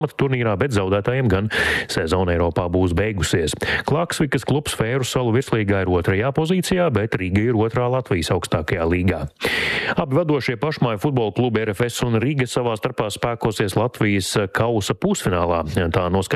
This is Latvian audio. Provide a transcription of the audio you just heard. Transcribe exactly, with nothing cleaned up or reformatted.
turnīrā, bet zaudētājiem gan sezona Eiropā būs beigusies. Klaksvikas klubs Fēru salu virslīgā ir otrajā pozīcijā, bet Riga ir otrā Latvijas augstākajā līgā. Abi vadošie pašmāju futbola klubi R F S un Riga savā starpā spēkosies Latvijas kausa pusfinālā. Tā noskaidroja